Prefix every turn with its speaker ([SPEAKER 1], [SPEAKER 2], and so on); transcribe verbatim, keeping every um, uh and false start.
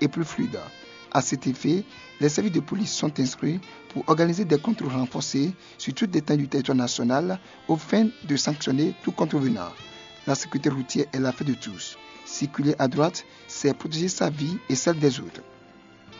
[SPEAKER 1] et plus fluide. À cet effet, les services de police sont instruits pour organiser des contrôles renforcés sur toute l'étendue du territoire national aux fins de sanctionner tout contrevenant. La sécurité routière est l'affaire de tous. Circuler à droite, c'est protéger sa vie et celle des autres.